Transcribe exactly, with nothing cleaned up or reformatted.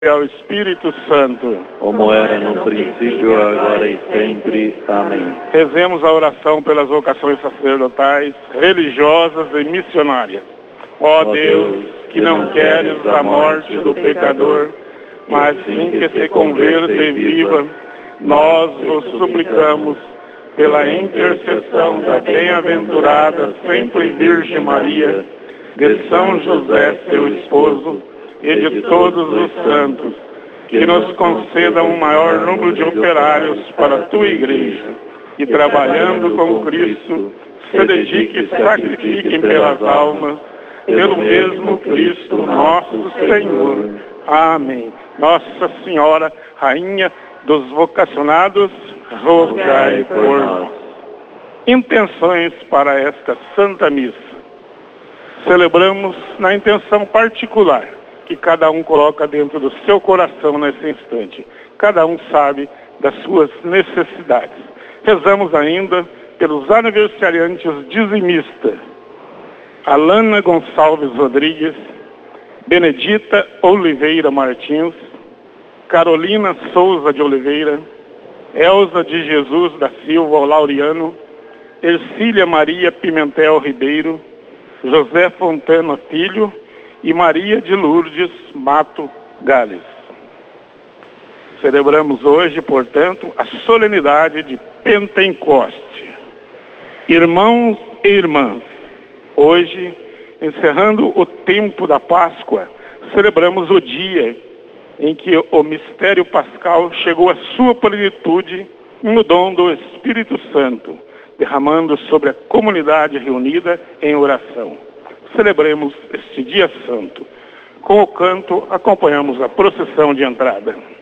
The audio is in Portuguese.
ao Espírito Santo, como era no princípio, agora e sempre. Amém. Rezemos a oração pelas vocações sacerdotais, religiosas e missionárias. Ó Deus, que não queres a morte do pecador, mas sim que se converta e viva, nós vos suplicamos, pela intercessão da bem-aventurada sempre Virgem Maria, de São José, seu esposo, e de todos os santos, que nos concedam um maior número de operários para a tua igreja, e trabalhando com Cristo, se dediquem e sacrifiquem pelas almas, pelo mesmo Cristo nosso Senhor. Amém. Nossa Senhora, Rainha dos vocacionados, rogai por nós. Intenções para esta Santa Missa. Celebramos na intenção particular que cada um coloca dentro do seu coração nesse instante. Cada um sabe das suas necessidades. Rezamos ainda pelos aniversariantes dizimistas. Alana Gonçalves Rodrigues, Benedita Oliveira Martins, Carolina Souza de Oliveira, Elza de Jesus da Silva Laureano, Ercília Maria Pimentel Ribeiro, José Fontana Filho e Maria de Lourdes Mato Gales. Celebramos hoje, portanto, a solenidade de Pentecoste. Irmãos e irmãs, hoje, encerrando o tempo da Páscoa, celebramos o dia em que o mistério pascal chegou à sua plenitude no dom do Espírito Santo, derramando sobre a comunidade reunida em oração. Celebremos este dia santo. Com o canto, acompanhamos a procissão de entrada.